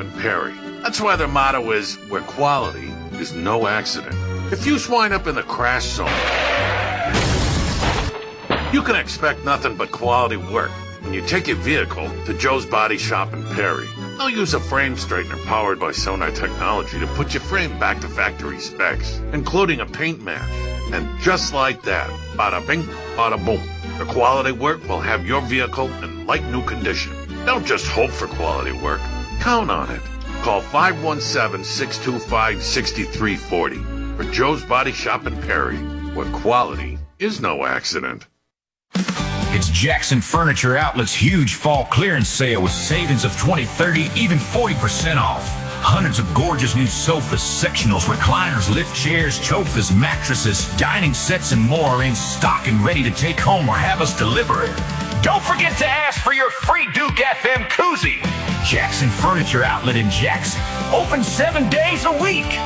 and Perry. That's why their motto is, where quality is no accident. If you wind up in the crash zone, you can expect nothing but quality work when you take your vehicle to Joe's Body Shop in Perry. They'll use a frame straightener powered by Sonar technology to put your frame back to factory specs, including a paint match. And just like that, bada bing, bada boom, the quality work will have your vehicle in like new condition. Don't just hope for quality work. Count on it. Call 517-625-6340 for Joe's Body Shop in Perry, where quality is no accident. It's Jackson Furniture Outlet's huge fall clearance sale with savings of 20, 30, even 40% off. Hundreds of gorgeous new sofas, sectionals, recliners, lift chairs, sofas, mattresses, dining sets, and more are in stock and ready to take home or have us deliver it. Don't forget to ask for your free Duke FM koozie. Jackson Furniture Outlet in Jackson. Open 7 days a week.